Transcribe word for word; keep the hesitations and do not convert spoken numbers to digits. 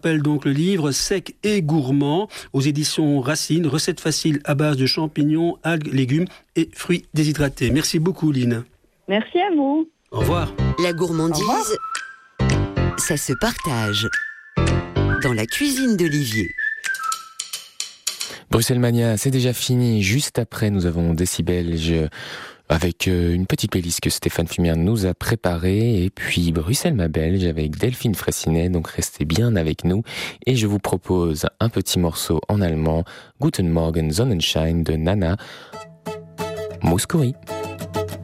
Appelle donc le livre Sec et gourmand aux éditions Racine, recettes faciles à base de champignons, algues, légumes et fruits déshydratés. Merci beaucoup Lynn. Merci à vous. Au revoir. La gourmandise, revoir. ça se partage. Dans la cuisine d'Olivier. Bruxelles Mania, c'est déjà fini. Juste après, nous avons Décibelge avec une petite playlist que Stéphane Fumier nous a préparée. Et puis Bruxelles ma Belge avec Delphine Fraissinet. Donc restez bien avec nous. Et je vous propose un petit morceau en allemand. Guten Morgen Sonnenschein de Nana Mouskouri.